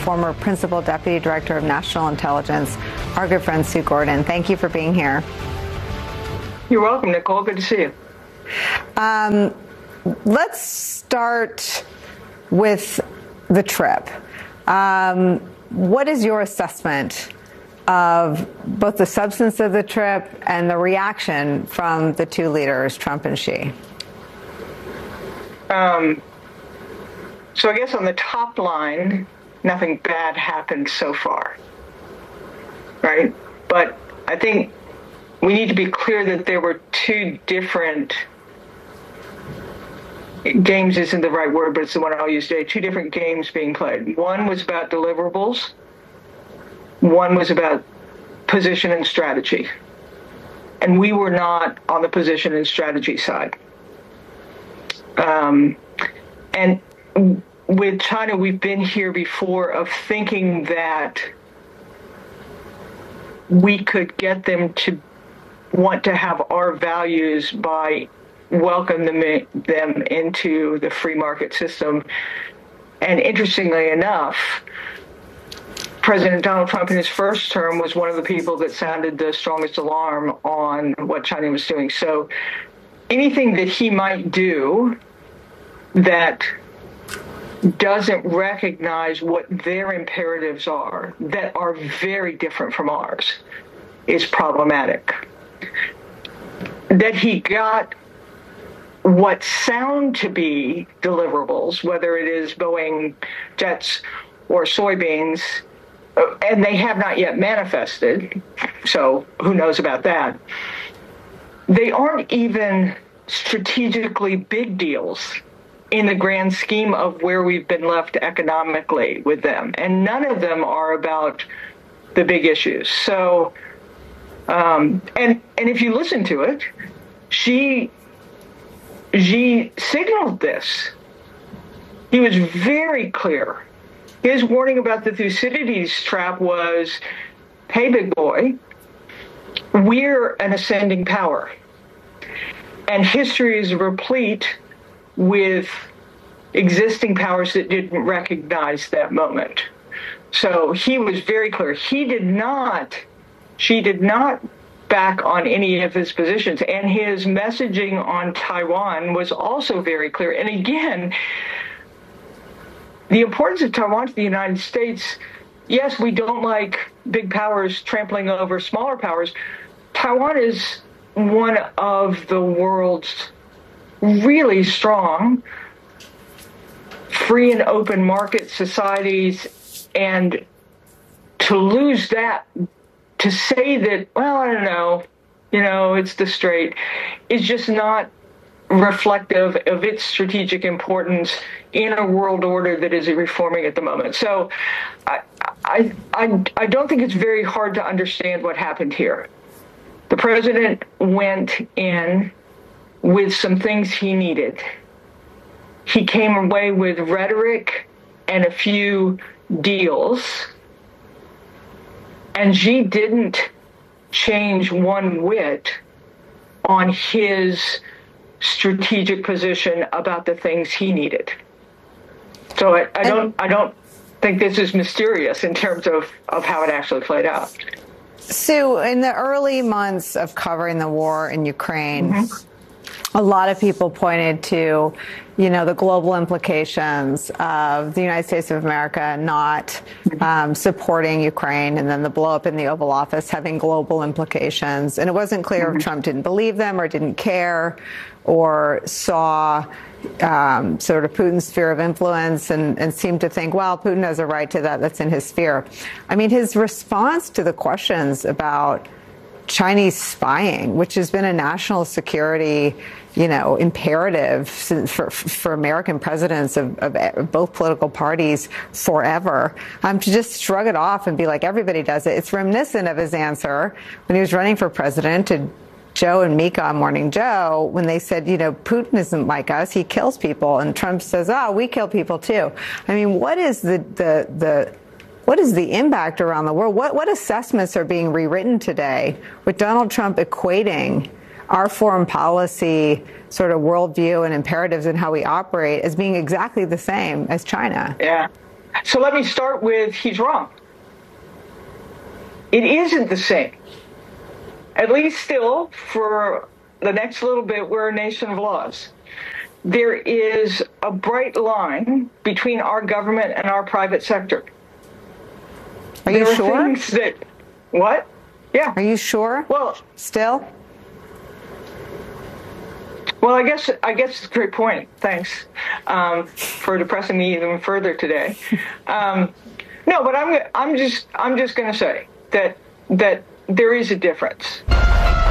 former Principal Deputy Director of National Intelligence, our good friend Sue Gordon. Thank you for being here. You're welcome, Nicole. Good to see you. Let's start with the trip. What is your assessment of both the substance of the trip and the reaction from the two leaders, Trump and Xi? So I guess on the top line, nothing bad happened so far, right? But I think we need to be clear that there were two different games isn't the right word, but it's the one I'll use today. Two different games being played. One was about deliverables. One was about position and strategy. And we were not on the position and strategy side. And with China, we've been here before of thinking that we could get them to want to have our values by welcoming them into the free market system. And interestingly enough, President Donald Trump in his first term was one of the people that sounded the strongest alarm on what China was doing. So anything that he might do that doesn't recognize what their imperatives are, that are very different from ours, is problematic. That he got what sound to be deliverables, whether it is Boeing jets or soybeans, and they have not yet manifested, so who knows about that. They aren't even strategically big deals in the grand scheme of where we've been left economically with them. And none of them are about the big issues. So, and if you listen to it, Xi signaled this. He was very clear. His warning about the Thucydides trap was, hey, big boy, we're an ascending power. And history is replete with existing powers that didn't recognize that moment. So he was very clear. She did not back on any of his positions. And his messaging on Taiwan was also very clear. And again, the importance of Taiwan to the United States, yes, we don't like big powers trampling over smaller powers. Taiwan is one of the world's really strong free and open market societies, and to lose that, to say that, well, I don't know, it's the Strait, is just not reflective of its strategic importance in a world order that is reforming at the moment. So I don't think it's very hard to understand what happened here. The president went in with some things he needed. He came away with rhetoric and a few deals. And Xi didn't change one whit on his strategic position about the things he needed. So I don't think this is mysterious in terms of how it actually played out. Sue, in the early months of covering the war in Ukraine, a lot of people pointed to, the global implications of the United States of America not supporting Ukraine, and then the blow-up in the Oval Office having global implications. And it wasn't clear if Trump didn't believe them or didn't care or saw sort of Putin's sphere of influence and seemed to think, well, Putin has a right to that. That's in his sphere. I mean, his response to the questions about Chinese spying, which has been a national security, imperative for American presidents of both political parties forever, to just shrug it off and be like, everybody does it. It's reminiscent of his answer when he was running for president to Joe and Mika on Morning Joe, when they said, Putin isn't like us, he kills people. And Trump says, we kill people too. I mean, what is the impact around the world? What assessments are being rewritten today with Donald Trump equating our foreign policy sort of worldview and imperatives and how we operate as being exactly the same as China? Yeah. So let me start with he's wrong. It isn't the same. At least still, for the next little bit, we're a nation of laws. There is a bright line between our government and our private sector. Are you sure? Things that, what? Yeah. Are you sure? Well, still? Well, I guess it's a great point. Thanks for depressing me even further today. No, but I'm just going to say that there is a difference.